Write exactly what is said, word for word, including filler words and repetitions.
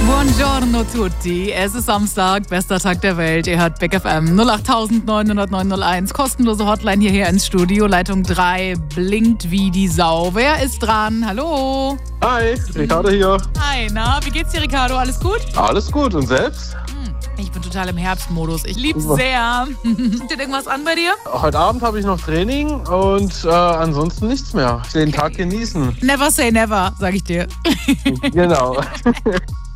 Buongiorno tutti. Es ist Samstag, bester Tag der Welt. Ihr hört Big F M null acht neun null neun null eins. Kostenlose Hotline hierher ins Studio. Leitung drei blinkt wie die Sau. Wer ist dran? Hallo. Hi, Ricardo hier. Hi, na, wie geht's dir, Ricardo? Alles gut? Alles gut, und selbst? Ich bin total im Herbstmodus. Ich lieb's sehr. Steht irgendwas an bei dir? Heute Abend habe ich noch Training und äh, ansonsten nichts mehr. Den Tag genießen. Never say never, sag ich dir. Genau.